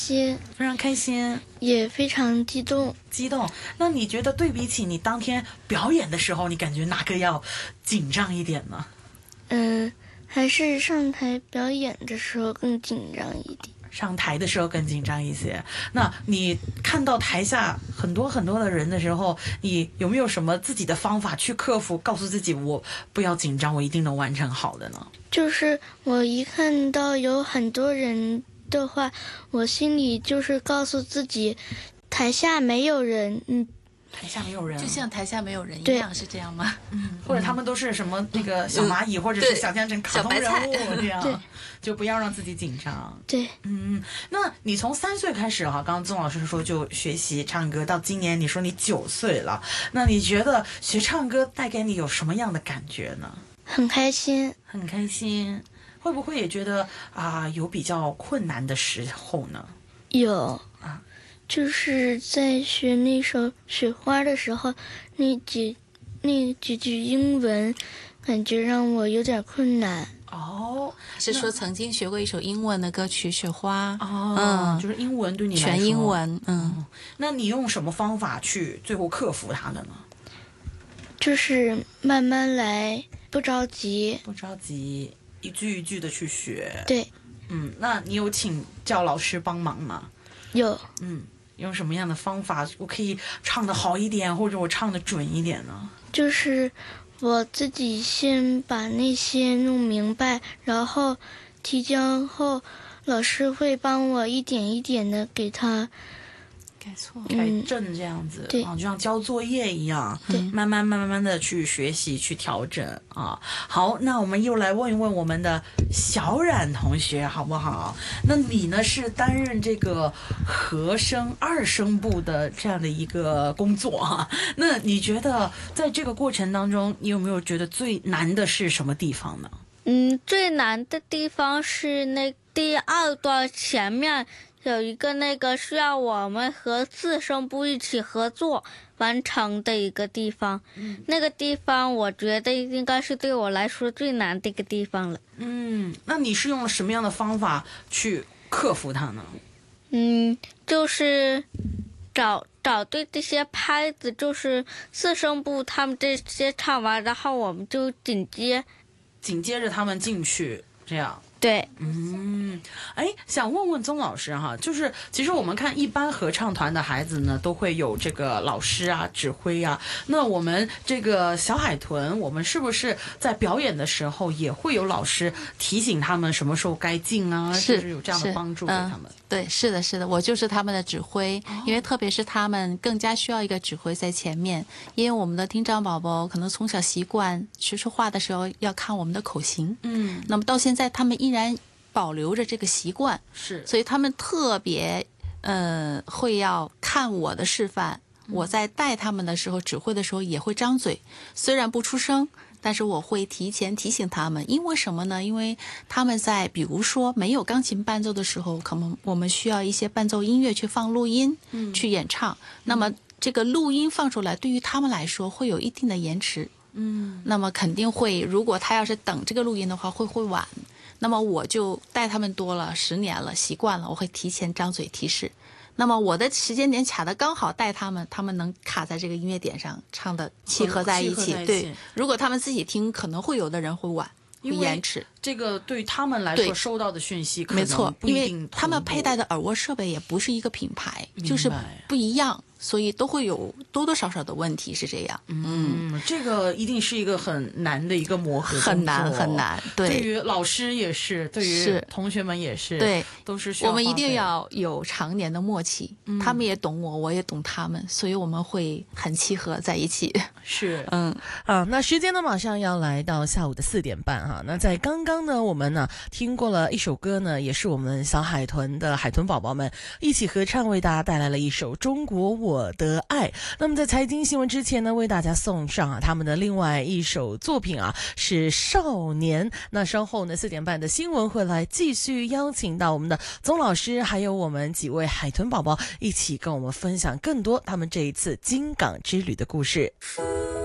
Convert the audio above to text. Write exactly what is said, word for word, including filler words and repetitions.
心， 非常开心， 也非常激动。 激动。那你觉得对比起你当天表演的时候，你感觉哪个要紧张一点呢？ 嗯，还是上台表演的时候更紧张一点。 上台的时候更紧张一些。那你看到台下很多很多的人的时候，你有没有什么自己的方法去克服，告诉自己我不要紧张，我一定能完成好的呢？ 就是我一看到有很多人的话，我心里就是告诉自己，台下没有人，嗯， 台下没有人， 就像台下没有人一样，是这样吗？ 嗯，或者他们都是什么那个小蚂蚁，嗯、或者是想象成卡通人物这样，就不要让自己紧张。 对， 嗯，那你从三岁开始哈，刚刚宗老师说就学习唱歌，到今年你说你九岁了，那你觉得学唱歌带给你有什么样的感觉呢？ 很开心， 很开心。会不会也觉得啊、呃、有比较困难的时候呢？ 有啊，就是在学那首《雪花》的时候，那几那几句英文，感觉让我有点困难。 哦， 是说曾经学过一首英文的歌曲《雪花》 哦，嗯，就是英文对你来说全英文，嗯、 哦，那你用什么方法去最后克服它的呢？ 就是慢慢来，不着急， 不着急。一句一句的去学。 对， 嗯，那你有请教老师帮忙吗？ 有。 嗯，用什么样的方法我可以唱得好一点，或者我唱得准一点呢？ 就是我自己先把那些弄明白，然后提交后，老师会帮我一点一点的给他改错、 改正这样子， 对、 啊，就像交作业一样， 对， 慢慢慢慢慢的去学习去调整啊。好，那我们又来问一问我们的小冉同学好不好？那你呢是担任这个和声二声部的这样的一个工作哈、啊？那你觉得在这个过程当中，你有没有觉得最难的是什么地方呢？ 嗯，最难的地方是那第二段前面。有一个那个需要我们和四声部一起合作完成的一个地方、嗯、那个地方我觉得应该是对我来说最难的一个地方了。 嗯，那你是用了什么样的方法去克服它呢？ 嗯，就是找找对这些拍子，就是四声部他们这些唱完，然后我们就紧接紧接着他们进去这样。 对， 嗯，哎，想问问宗老师哈，就是其实我们看一般合唱团的孩子呢，都会有这个老师啊、指挥啊。那我们这个小海豚，我们是不是在表演的时候也会有老师提醒他们什么时候该进啊？ 是， 是不是有这样的帮助给他们？ 嗯、对，是的，是的，我就是他们的指挥、哦，因为特别是他们更加需要一个指挥在前面，因为我们的听障宝宝可能从小习惯学说话的时候要看我们的口型，嗯，那么到现在他们依然保留着这个习惯， 是， 所以他们特别呃会要看我的示范、嗯、我在带他们的时候指挥的时候也会张嘴，虽然不出声，但是我会提前提醒他们。因为什么呢？因为他们在比如说没有钢琴伴奏的时候，可能我们需要一些伴奏音乐去放录音、嗯、去演唱、嗯、那么这个录音放出来对于他们来说会有一定的延迟，嗯，那么肯定会，如果他要是等这个录音的话会会晚，那么我就带他们多了十年了，习惯了，我会提前张嘴提示。那么我的时间点卡的刚好带他们，他们能卡在这个音乐点上，唱的契合在一起。对，如果他们自己听，可能会有的人会晚，会延迟。 这个对他们来说收到的讯息可能没错， 不一定， 因为他们佩戴的耳蜗设备也不是一个品牌，就是不一样。所以都会有多多少少的问题，是这样。 嗯，这个一定是一个很难的一个磨合， 很难很难。对， 对于老师也是，对于同学们也是， 对， 都是需要。 我们一定要有常年的默契、嗯，他们也懂我，我也懂他们，所以我们会很契合在一起。 是， 嗯，好，那时间呢马上要来到下午的四点半哈。那在刚刚呢，我们呢听过了一首歌呢，也是我们小海豚的海豚宝宝们一起合唱，为大家带来了一首《中国我的爱》。那么在财经新闻之前呢，为大家送上啊他们的另外一首作品啊，是少年。那稍后呢四点半的新闻会来继续邀请到我们的宗老师，还有我们几位海豚宝宝一起跟我们分享更多他们这一次金港之旅的故事。